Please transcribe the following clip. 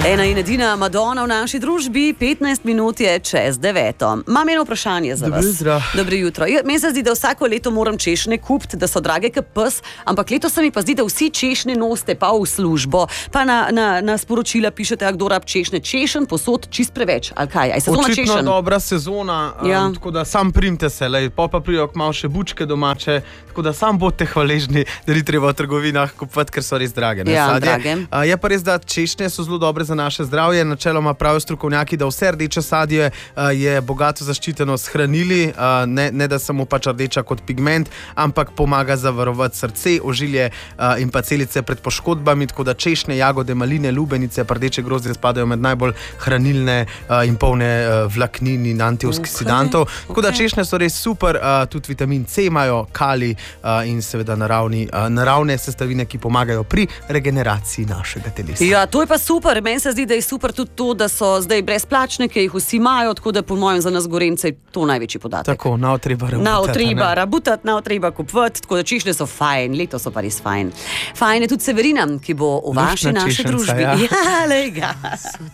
Ena in edina Madonna v naši družbi, 15 minut je čez 9. Imam eno vprašanje za vas. Dobro jutro. Meni se zdi, da vsako leto moram češnje kupiti, da so drage kot pes, ampak letos se mi pa zdi, da vsi češnje nosite pa v službo, pa na sporočila pišete, kdo rab češnje. Češen posod čist preveč, ali kaj? Očitno dobra sezona, tako da sam primte se, pa prijo malo še bučke domače, tako da sam boste hvaležni, da ni treba v trgovinah kupovati, ker so res drage. Drage. Je pa res, da češnje so zelo dobre za naše zdravje. Načeloma pravijo strokovnjaki, da vse rdeče sadje je bogato zaščiteno s hranili, ne da samo pač rdeča kot pigment, ampak pomaga zavarovati srce, ožilje in pa celice pred poškodbami, tako da češnje, jagode, maline, lubenice, pa rdeče grozdje spadajo med najbolj hranilne in polne vlaknin in antioksidantov. Tako da češnje so res super, tudi vitamin C imajo, kalij in seveda naravne sestavine, ki pomagajo pri regeneraciji našega telesa. Ja, to je pa super. Meni se zdi, da je super tudi to, da so zdaj brezplačne, ki jih vsi imajo, tako da po mojem za nas Gorence je to največji podatek. Tako, nav treba rabutati, nav treba kupovati, tako da češnje so fajn, leto so pa res fajn. Fajn je tudi Severina, ki bo v naši družbi. Ja. Ja, lej ga.